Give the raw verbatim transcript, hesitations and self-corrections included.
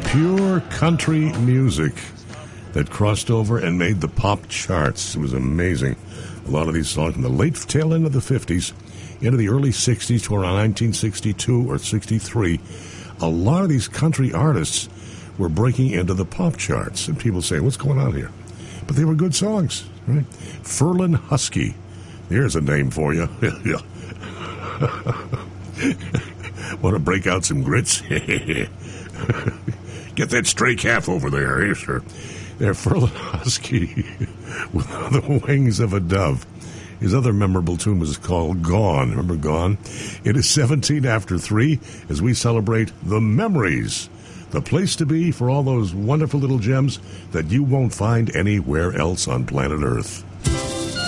pure country music that crossed over and made the pop charts. It was amazing. A lot of these songs from the late tail end of the fifties into the early sixties to around nineteen sixty-two or sixty-three, a lot of these country artists were breaking into the pop charts. And people say, what's going on here? But they were good songs, right? Ferlin Husky. Here's a name for you. Want to break out some grits? Get that stray calf over there. Here, sir. They're Ferlin Husky with the wings of a dove. His other memorable tune was called Gone. Remember Gone? It is seventeen after three as we celebrate the memories. The place to be for all those wonderful little gems that you won't find anywhere else on planet Earth.